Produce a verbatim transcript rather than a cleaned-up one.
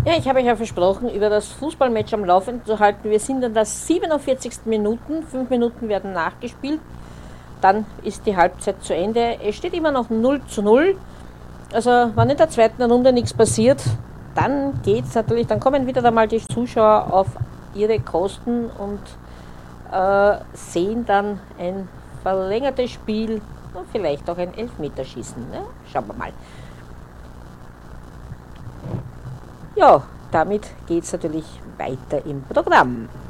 Ja, ich habe euch ja versprochen, über das Fußballmatch am Laufen zu halten. Wir sind in der siebenundvierzigsten Minute, fünf Minuten werden nachgespielt, dann ist die Halbzeit zu Ende. Es steht immer noch null zu null. Also wenn in der zweiten Runde nichts passiert, dann geht's natürlich, dann kommen wieder einmal die Zuschauer auf ihre Kosten und äh, sehen dann ein verlängertes Spiel und vielleicht auch ein Elfmeterschießen. Ne? Schauen wir mal. Ja, damit geht es natürlich weiter im Programm.